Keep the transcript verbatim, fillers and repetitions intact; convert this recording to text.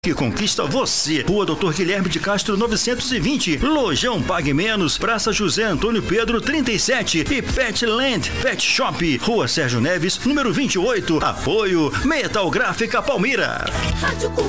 que conquista você. Rua Doutor Guilherme de Castro novecentos e vinte, Lojão Pague Menos, Praça José Antônio Pedro trinta e sete e Petland Pet Shop, Rua Sérgio Neves, número vinte e oito. Apoio Metal Gráfica Palmira.